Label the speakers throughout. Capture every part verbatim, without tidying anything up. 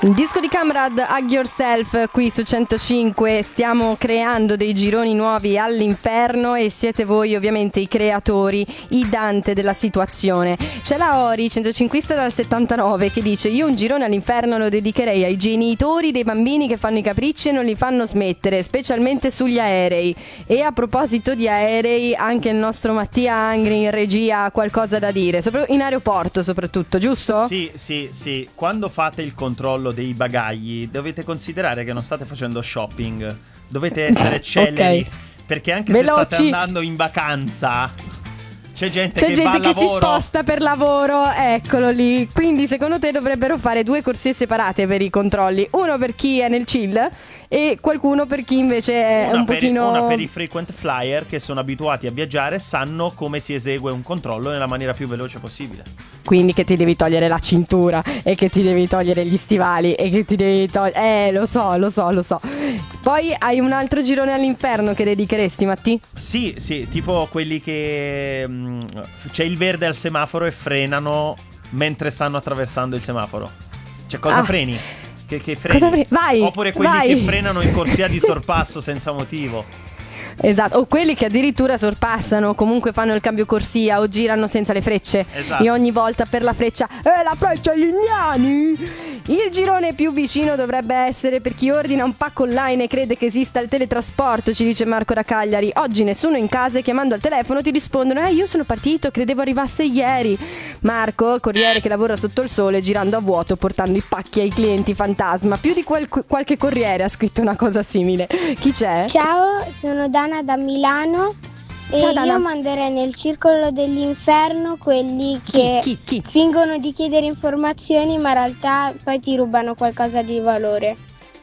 Speaker 1: Il disco di Kamrad, Hug Yourself, qui su centocinque. Stiamo creando dei gironi nuovi all'inferno e siete voi ovviamente i creatori, i Dante della situazione. C'è la Ori, centocinquista dal settantanove, che dice: io un girone all'inferno lo dedicherei ai genitori dei bambini che fanno i capricci e non li fanno smettere, specialmente sugli aerei. E a proposito di aerei, anche il nostro Mattia Angri in regia ha qualcosa da dire, Sopra- in aeroporto soprattutto, giusto?
Speaker 2: Sì, sì, sì. Quando fate il controllo dei bagagli dovete considerare che non state facendo shopping, dovete essere celeri, okay. Perché anche Veloci. se state andando in vacanza c'è gente
Speaker 1: c'è
Speaker 2: che
Speaker 1: gente
Speaker 2: va
Speaker 1: che
Speaker 2: al lavoro.
Speaker 1: si sposta per lavoro, eccolo lì. Quindi secondo te dovrebbero fare due corsie separate per i controlli, uno per chi è nel chill e qualcuno per chi invece è
Speaker 2: una
Speaker 1: un
Speaker 2: per
Speaker 1: pochino
Speaker 2: i, una per i frequent flyer che sono abituati a viaggiare, sanno come si esegue un controllo nella maniera più veloce possibile.
Speaker 1: Quindi che ti devi togliere la cintura e che ti devi togliere gli stivali e che ti devi togliere... Eh, lo so, lo so, lo so. Poi hai un altro girone all'inferno che dedicheresti, Matti?
Speaker 2: Sì, sì, tipo quelli che mh, c'è il verde al semaforo e frenano mentre stanno attraversando il semaforo. Cioè, cosa ah. freni? Che, che freni?
Speaker 1: Cosa fre- vai,
Speaker 2: Oppure quelli
Speaker 1: vai.
Speaker 2: che frenano in corsia di sorpasso senza motivo.
Speaker 1: Esatto, o quelli che addirittura sorpassano, comunque fanno il cambio corsia o girano senza le frecce.
Speaker 2: Esatto.
Speaker 1: E ogni volta per la freccia, eh, la freccia Lignani! Il girone più vicino dovrebbe essere per chi ordina un pacco online e crede che esista il teletrasporto, ci dice Marco da Cagliari. Oggi nessuno in casa e chiamando al telefono ti rispondono: eh, io sono partito, credevo arrivasse ieri. Marco, corriere che lavora sotto il sole, girando a vuoto, portando i pacchi ai clienti fantasma. Più di qual- qualche corriere ha scritto una cosa simile. Chi c'è?
Speaker 3: Ciao, sono Dana da Milano. E
Speaker 1: Ciao, Dana.
Speaker 3: io manderei nel circolo dell'inferno quelli che
Speaker 1: chi, chi, chi?
Speaker 3: fingono di chiedere informazioni ma in realtà poi ti rubano qualcosa di valore.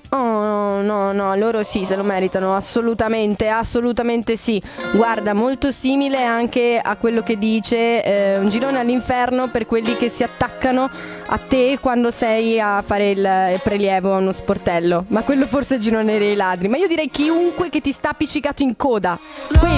Speaker 1: Oh no, no, loro sì, se lo meritano, assolutamente, assolutamente sì. Guarda, molto simile anche a quello che dice eh, un girone all'inferno per quelli che si attaccano a te quando sei a fare il, il prelievo a uno sportello. Ma quello forse è il girone dei ladri. Ma io direi chiunque che ti sta appiccicato in coda. Quelli